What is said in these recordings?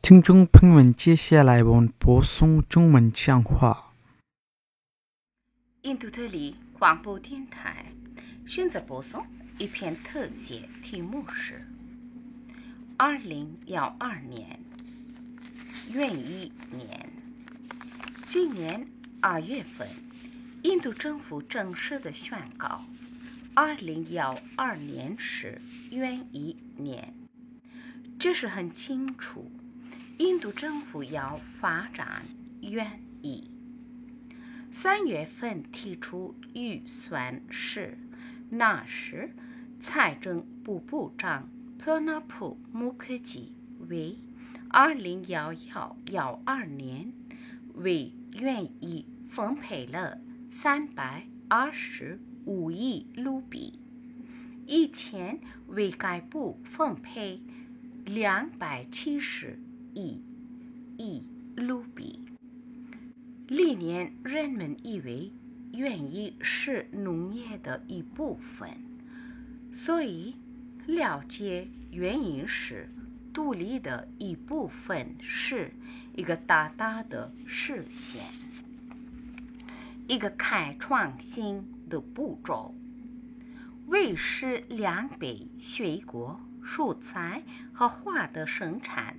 听众朋友们，接下来我们播送中文讲话。 印度特里广播电台选择播送一篇特写，题目是2012年元一年。今年2月份，印度政府正式的宣告2012年是元一年。这是很清楚，印度政府要发展元一。3月份提出预算时，那时财政部部长Pranab Mukherjee为2012年为元一分配了325亿卢比，以前为该部分配270亿卢比。历年人们以为元一是农业的一部分，所以了解元一是独立的一部分是一个大大的实现，一个开创性的步骤。为使2倍水果、蔬菜和花的生产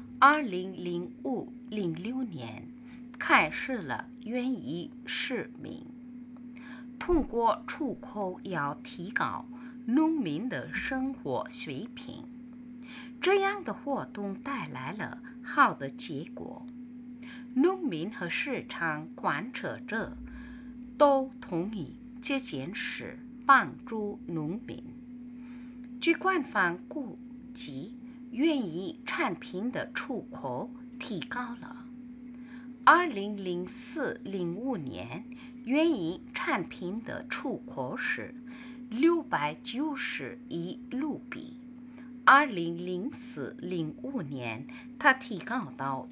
，2005-06年开始了元一使命。通过出口要提高农民的生活水平，这样的活动带来了好的结果。农民和市场观察者都同意这件事帮助农民。据官方估计，元一产品的出口提高了。2004-05年，元一产品的出口是690亿卢比。2004-05年，它提高到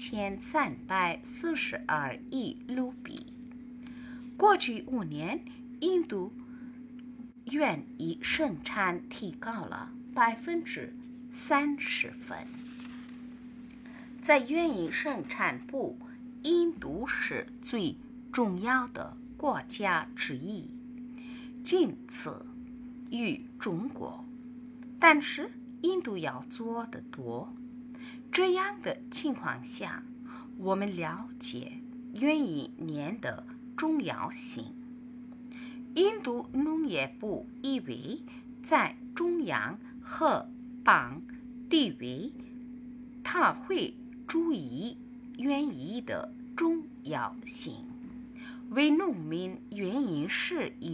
1342亿卢比。过去5年，印度元一生产提高了30%。在元一生产部，印度是最重要的国家之一，仅次于中国。但是印度要做得多。这样的情况下，我们了解元一年的重要性。印度农业部以为在中央和邦地位，他会注意元一的重要性，为农民元一是一